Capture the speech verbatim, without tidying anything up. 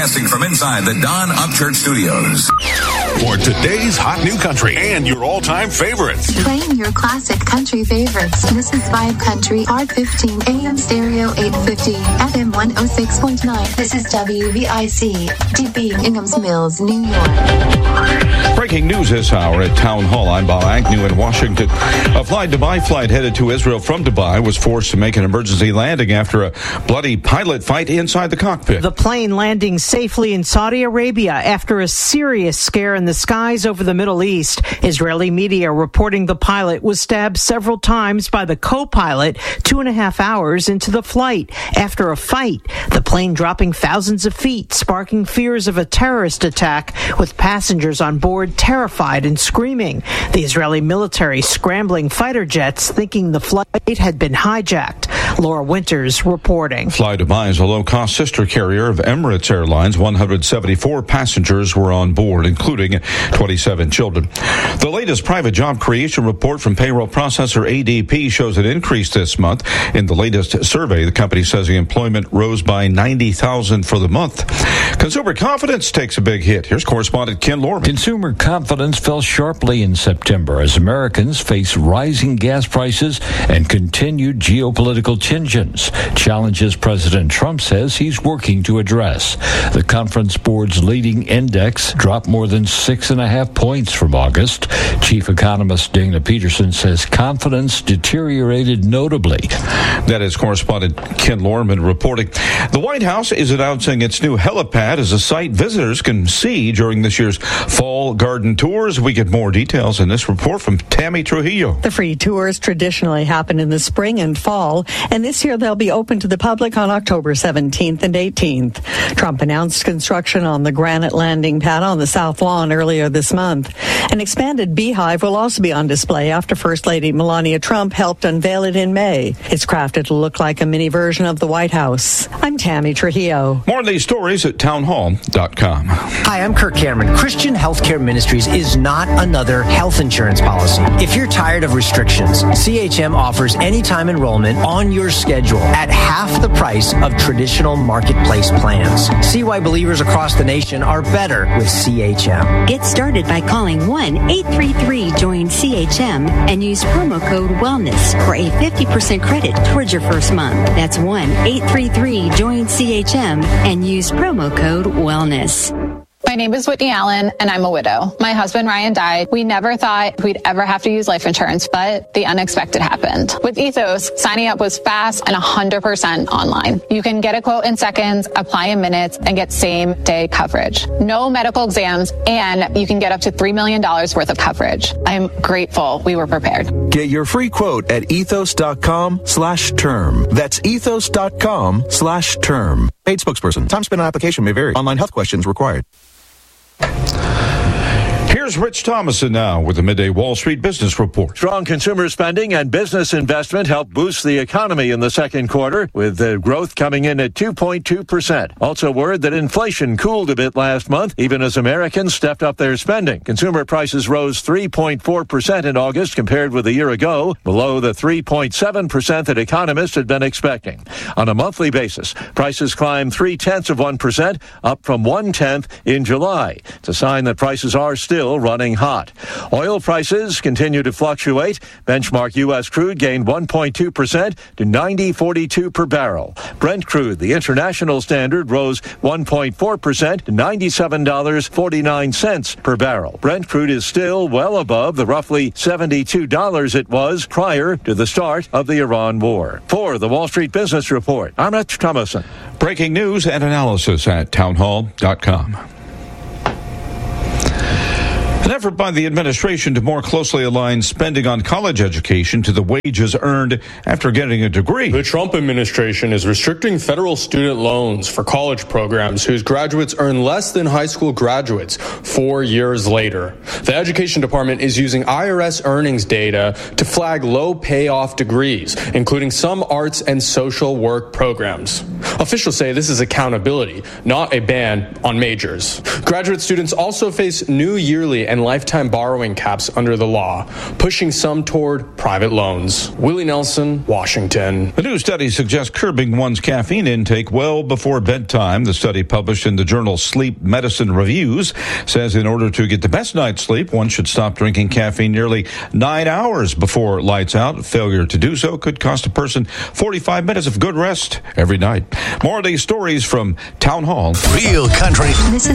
Broadcasting from inside the Don Upchurch Studios. For today's hot new country and your all-time favorites. Playing your classic country favorites. This is Vibe Country, R fifteen, A M stereo eight fifty, F M one oh six point nine. This is W V I C, D B Inghams Mills, New York. Breaking news this hour at Town Hall. I'm Bob Agnew in Washington. A Fly Dubai flight headed to Israel from Dubai was forced to make an emergency landing after a bloody pilot fight inside the cockpit. The plane landing safely in Saudi Arabia after a serious scare in the skies over the Middle East. Israeli media reporting the pilot was stabbed several times by the co-pilot two and a half hours into the flight after a fight. The plane dropping thousands of feet, sparking fears of a terrorist attack, with passengers on board terrified and screaming. The Israeli military scrambling fighter jets thinking the flight had been hijacked. Laura Winters reporting. Fly Dubai is a low-cost sister carrier of Emirates Airlines. one hundred seventy-four passengers were on board, including twenty-seven children. The latest private job creation report from payroll processor A D P shows an increase this month. In the latest survey, the company says the employment rose by ninety thousand for the month. Consumer confidence takes a big hit. Here's correspondent Ken Lorman. Consumer confidence fell sharply in September as Americans face rising gas prices and continued geopolitical tensions, challenges President Trump says he's working to address. The Conference Board's leading index dropped more than six and a half points from August. Chief economist Dana Peterson says confidence deteriorated notably. That is correspondent Ken Lorman reporting. The White House is announcing its new helipad as a site visitors can see during this year's fall garden tours. We get more details in this report from Tammy Trujillo. The free tours traditionally happen in the spring and fall, and this year they'll be open to the public on October seventeenth and eighteenth. Trump announced construction on the granite landing pad on the South Lawn earlier this month. An expanded beehive will also be on display after First Lady Melania Trump helped unveil it in May. It's crafted to look like a mini version of the White House. I'm Tammy Trujillo. More of these stories at townhall dot com. Hi, I'm Kirk Cameron. Christian Healthcare Ministries is not another health insurance policy. If you're tired of restrictions, C H M offers anytime enrollment on your schedule at half the price of traditional marketplace plans. See why believers across the nation are better with C H M. Get started by calling one eight three three join C H M and use promo code WELLNESS for a fifty percent credit towards your first month. That's one eight three three join C H M and use promo code WELLNESS. My name is Whitney Allen, and I'm a widow. My husband, Ryan, died. We never thought we'd ever have to use life insurance, but the unexpected happened. With Ethos, signing up was fast and one hundred percent online. You can get a quote in seconds, apply in minutes, and get same-day coverage. No medical exams, and you can get up to three million dollars worth of coverage. I'm grateful we were prepared. Get your free quote at ethos.com slash term. That's ethos.com slash term. Paid spokesperson. Time spent on application may vary. Online health questions required. Here's Rich Thomason now with the Midday Wall Street Business Report. Strong consumer spending and business investment helped boost the economy in the second quarter, with the growth coming in at two point two percent. Also word that inflation cooled a bit last month, even as Americans stepped up their spending. Consumer prices rose three point four percent in August compared with a year ago, below the three point seven percent that economists had been expecting. On a monthly basis, prices climbed three-tenths of one percent, up from one-tenth in July. It's a sign that prices are still running hot. Oil prices continue to fluctuate. Benchmark U S crude gained one point two percent to ninety forty-two per barrel. Brent crude, the international standard, rose one point four percent to ninety-seven dollars and forty-nine cents per barrel. Brent crude is still well above the roughly seventy-two dollars it was prior to the start of the Iran war. For the Wall Street Business Report, I'm Rich Thomason. Breaking news and analysis at townhall dot com. An effort by the administration to more closely align spending on college education to the wages earned after getting a degree. The Trump administration is restricting federal student loans for college programs whose graduates earn less than high school graduates four years later. The Education Department is using I R S earnings data to flag low payoff degrees, including some arts and social work programs. Officials say this is accountability, not a ban on majors. Graduate students also face new yearly and lifetime borrowing caps under the law, pushing some toward private loans. Willie Nelson, Washington. A new study suggests curbing one's caffeine intake well before bedtime. The study, published in the journal Sleep Medicine Reviews, says in order to get the best night's sleep, one should stop drinking caffeine nearly nine hours before lights out. Failure to do so could cost a person forty-five minutes of good rest every night. More of these stories from Town Hall. Real country.